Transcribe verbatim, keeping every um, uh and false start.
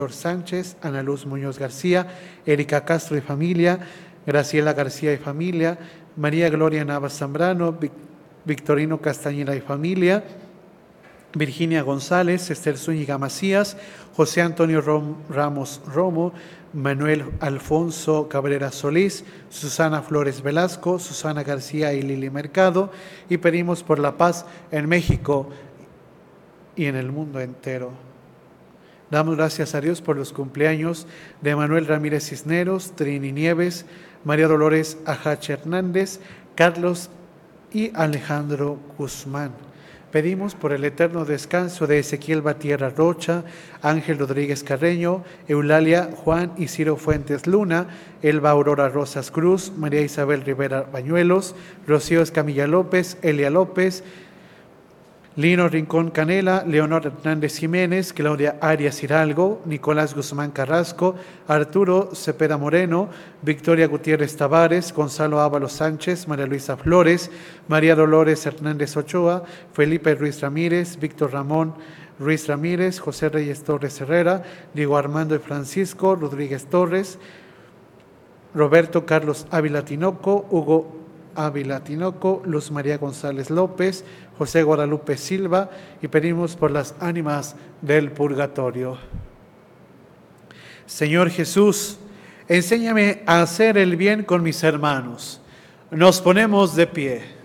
Sánchez, Ana Luz Muñoz García, Erika Castro y familia, Graciela García y familia, María Gloria Navas Zambrano, Victorino Castañeda y familia, Virginia González, Esther Zúñiga Macías, José Antonio Rom, Ramos Romo, Manuel Alfonso Cabrera Solís, Susana Flores Velasco, Susana García y Lili Mercado, y pedimos por la paz en México y en el mundo entero. Damos gracias a Dios por los cumpleaños de Manuel Ramírez Cisneros, Trini Nieves, María Dolores Ajache Hernández, Carlos y Alejandro Guzmán. Pedimos por el eterno descanso de Ezequiel Batierra Rocha, Ángel Rodríguez Carreño, Eulalia Juan y Ciro Fuentes Luna, Elba Aurora Rosas Cruz, María Isabel Rivera Bañuelos, Rocío Escamilla López, Elia López, Lino Rincón Canela, Leonor Hernández Jiménez, Claudia Arias Hidalgo, Nicolás Guzmán Carrasco, Arturo Cepeda Moreno, Victoria Gutiérrez Tavares, Gonzalo Ábalos Sánchez, María Luisa Flores, María Dolores Hernández Ochoa, Felipe Ruiz Ramírez, Víctor Ramón Ruiz Ramírez, José Reyes Torres Herrera, Diego Armando y Francisco Rodríguez Torres, Roberto Carlos Ávila Tinoco, Hugo Ávila Tinoco, Luz María González López, José Guadalupe Silva, y pedimos por las ánimas del purgatorio. Señor Jesús, enséñame a hacer el bien con mis hermanos. Nos ponemos de pie.